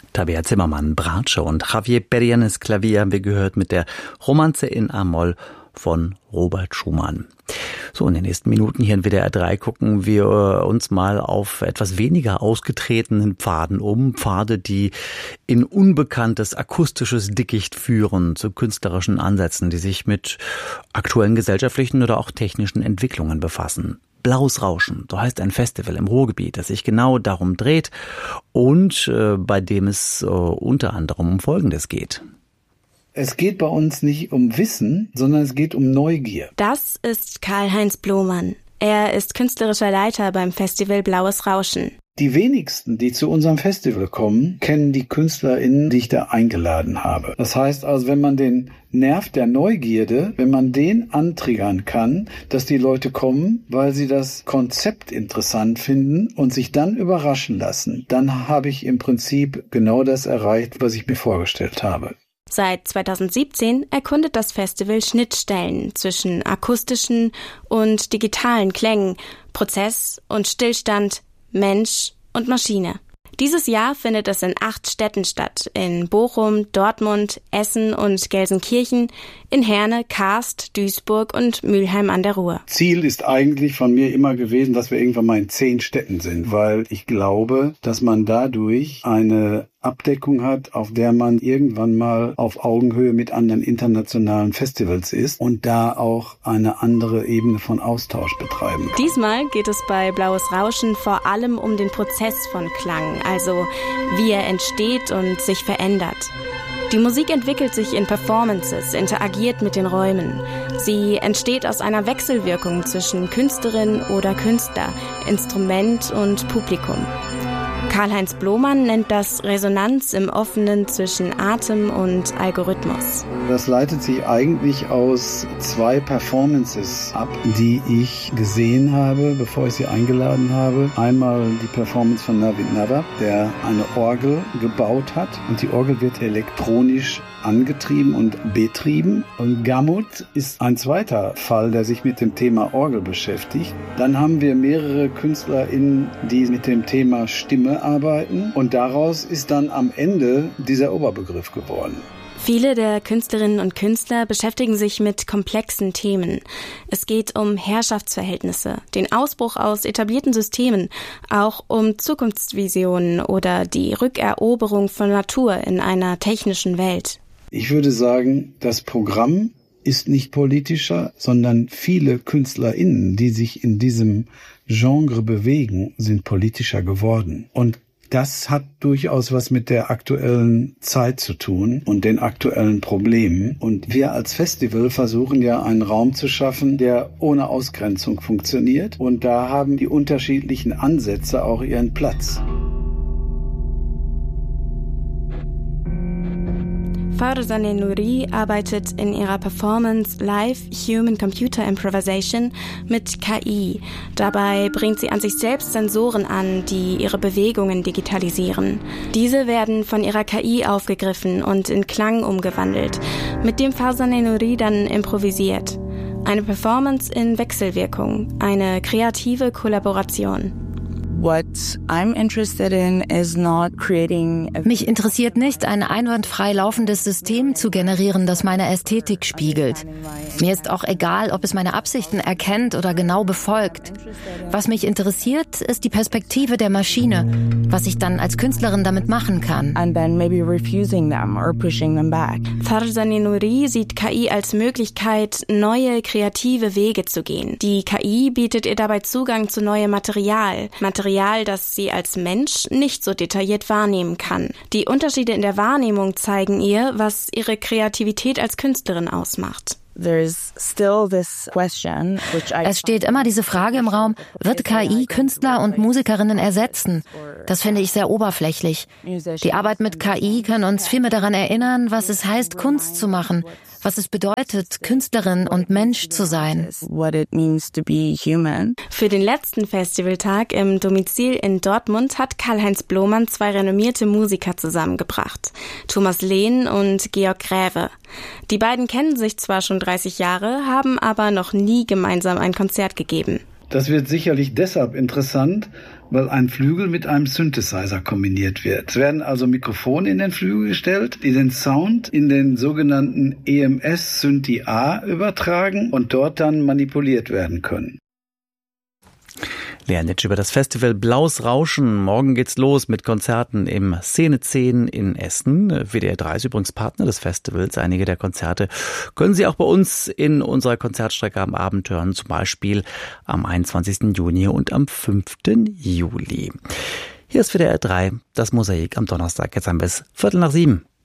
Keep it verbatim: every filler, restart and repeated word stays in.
Tabea Zimmermann, Bratsche und Javier Berianes Klavier haben wir gehört mit der Romanze in A-Moll von Robert Schumann. So, in den nächsten Minuten hier in W D R drei gucken wir uns mal auf etwas weniger ausgetretenen Pfaden um. Pfade, die in unbekanntes akustisches Dickicht führen zu künstlerischen Ansätzen, die sich mit aktuellen gesellschaftlichen oder auch technischen Entwicklungen befassen. Blaues Rauschen, so heißt ein Festival im Ruhrgebiet, das sich genau darum dreht und äh, bei dem es äh, unter anderem um Folgendes geht. Es geht bei uns nicht um Wissen, sondern es geht um Neugier. Das ist Karl-Heinz Blomann. Er ist künstlerischer Leiter beim Festival Blaues Rauschen. Die wenigsten, die zu unserem Festival kommen, kennen die KünstlerInnen, die ich da eingeladen habe. Das heißt also, wenn man den Nerv der Neugierde, wenn man den antriggern kann, dass die Leute kommen, weil sie das Konzept interessant finden und sich dann überraschen lassen, dann habe ich im Prinzip genau das erreicht, was ich mir vorgestellt habe. Seit zweitausendsiebzehn erkundet das Festival Schnittstellen zwischen akustischen und digitalen Klängen, Prozess und Stillstand, Mensch und Maschine. Dieses Jahr findet es in acht Städten statt, in Bochum, Dortmund, Essen und Gelsenkirchen, in Herne, Karst, Duisburg und Mülheim an der Ruhr. Ziel ist eigentlich von mir immer gewesen, dass wir irgendwann mal in zehn Städten sind, weil ich glaube, dass man dadurch eine Abdeckung hat, auf der man irgendwann mal auf Augenhöhe mit anderen internationalen Festivals ist und da auch eine andere Ebene von Austausch betreiben kann. Diesmal geht es bei Blaues Rauschen vor allem um den Prozess von Klang, also wie er entsteht und sich verändert. Die Musik entwickelt sich in Performances, interagiert mit den Räumen. Sie entsteht aus einer Wechselwirkung zwischen Künstlerin oder Künstler, Instrument und Publikum. Karl-Heinz Blomann nennt das Resonanz im Offenen zwischen Atem und Algorithmus. Das leitet sich eigentlich aus zwei Performances ab, die ich gesehen habe, bevor ich sie eingeladen habe. Einmal die Performance von Navid Nawab, der eine Orgel gebaut hat. Und die Orgel wird elektronisch angetrieben und betrieben. Und Gamut ist ein zweiter Fall, der sich mit dem Thema Orgel beschäftigt. Dann haben wir mehrere KünstlerInnen, die mit dem Thema Stimme arbeiten. Und daraus ist dann am Ende dieser Oberbegriff geworden. Viele der Künstlerinnen und Künstler beschäftigen sich mit komplexen Themen. Es geht um Herrschaftsverhältnisse, den Ausbruch aus etablierten Systemen, auch um Zukunftsvisionen oder die Rückeroberung von Natur in einer technischen Welt. Ich würde sagen, das Programm ist nicht politischer, sondern viele KünstlerInnen, die sich in diesem Genre bewegen, sind politischer geworden. Und das hat durchaus was mit der aktuellen Zeit zu tun und den aktuellen Problemen. Und wir als Festival versuchen ja einen Raum zu schaffen, der ohne Ausgrenzung funktioniert. Und da haben die unterschiedlichen Ansätze auch ihren Platz. Farzaneh Nouri arbeitet in ihrer Performance Live Human Computer Improvisation mit K I. Dabei bringt sie an sich selbst Sensoren an, die ihre Bewegungen digitalisieren. Diese werden von ihrer K I aufgegriffen und in Klang umgewandelt, mit dem Farzaneh Nouri dann improvisiert. Eine Performance in Wechselwirkung, eine kreative Kollaboration. What I'm interested in is not creating a Mich interessiert nicht, ein einwandfrei laufendes System zu generieren, das meine Ästhetik spiegelt. Mir ist auch egal, ob es meine Absichten erkennt oder genau befolgt. Was mich interessiert, ist die Perspektive der Maschine, was ich dann als Künstlerin damit machen kann. and then maybe refusing them or pushing them back. Farzaneh Nouri sieht K I als Möglichkeit, neue kreative Wege zu gehen. Die K I bietet ihr dabei Zugang zu neuem Material. Material, das sie als Mensch nicht so detailliert wahrnehmen kann. Die Unterschiede in der Wahrnehmung zeigen ihr, was ihre Kreativität als Künstlerin ausmacht. There's still this question, which I Es steht immer diese Frage im Raum, wird K I Künstler und Musikerinnen ersetzen? Das finde ich sehr oberflächlich. Die Arbeit mit K I kann uns viel mehr daran erinnern, was es heißt, Kunst zu machen, was es bedeutet, Künstlerin und Mensch zu sein. what it means to be human. Für den letzten Festivaltag im Domizil in Dortmund hat Karl-Heinz Blomann zwei renommierte Musiker zusammengebracht. Thomas Lehn und Georg Gräve. Die beiden kennen sich zwar schon dreißig Jahre, haben aber noch nie gemeinsam ein Konzert gegeben. Das wird sicherlich deshalb interessant, weil ein Flügel mit einem Synthesizer kombiniert wird. Es werden also Mikrofone in den Flügel gestellt, die den Sound in den sogenannten E M S Synthi A übertragen und dort dann manipuliert werden können. Lea Nitsch über das Festival Blaues Rauschen. Morgen geht's los mit Konzerten im Szene zehn in Essen. W D R drei ist übrigens Partner des Festivals. Einige der Konzerte können Sie auch bei uns in unserer Konzertstrecke am Abend hören, zum Beispiel am einundzwanzigsten Juni und am fünften Juli. Hier ist W D R drei, das Mosaik am Donnerstag. Jetzt ein bis Viertel nach sieben.